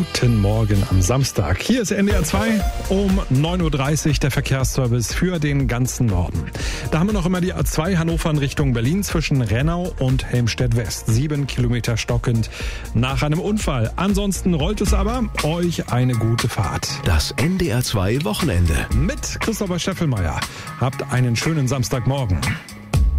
Guten Morgen am Samstag. Hier ist NDR 2 um 9.30 Uhr der Verkehrsservice für den ganzen Norden. Da haben wir noch immer die A2 Hannover in Richtung Berlin zwischen Rennau und Helmstedt West. 7 Kilometer stockend nach einem Unfall. Ansonsten rollt es aber. Euch eine gute Fahrt. Das NDR 2 Wochenende. Mit Christopher Steffelmeier. Habt einen schönen Samstagmorgen.